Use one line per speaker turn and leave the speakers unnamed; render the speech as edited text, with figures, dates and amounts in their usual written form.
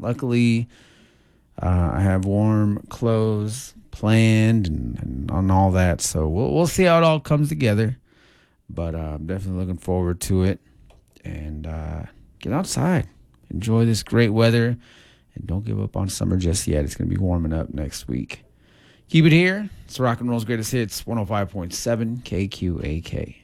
luckily, I have warm clothes planned and on all that. So we'll see how it all comes together. But I'm definitely looking forward to it. And get outside, enjoy this great weather, and don't give up on summer just yet. It's going to be warming up next week. Keep it here. It's Rock and Roll's Greatest Hits, 105.7 KQAK.